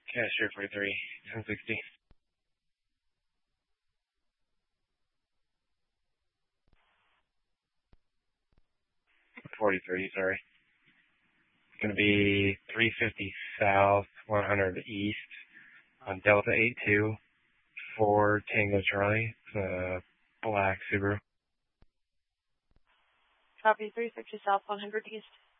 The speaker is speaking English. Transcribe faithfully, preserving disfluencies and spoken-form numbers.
Cashier forty-three, ten sixty. forty-three, sorry. It's going to be three fifty south, one hundred east on Delta eight two, four Tango Charlie. It's a black Subaru. Copy, three fifty south, one hundred east.